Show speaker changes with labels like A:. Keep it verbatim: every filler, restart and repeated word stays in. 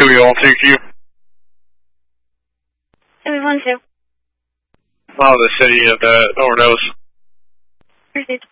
A: two, you all, thank you.
B: seven one two.
A: Oh, the city of the overdose.
B: Proceed.